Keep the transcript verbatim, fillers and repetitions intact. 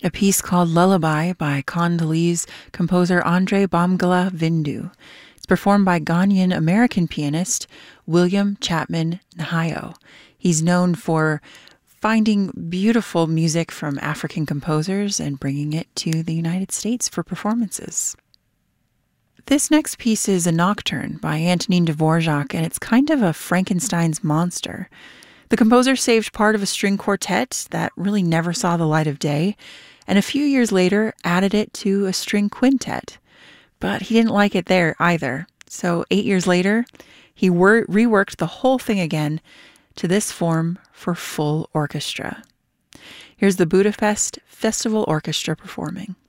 a piece called Lullaby by Congolese composer Andre Bamgala Vindu. It's performed by Ghanaian-American pianist William Chapman Nhayo. He's known for finding beautiful music from African composers and bringing it to the United States for performances. This next piece is a nocturne by Antonin Dvorak, and it's kind of a Frankenstein's monster. The composer saved part of a string quartet that really never saw the light of day, and a few years later added it to a string quintet. But he didn't like it there either. So eight years later, he wor- reworked the whole thing again to this form for full orchestra. Here's the Budapest Festival Orchestra performing.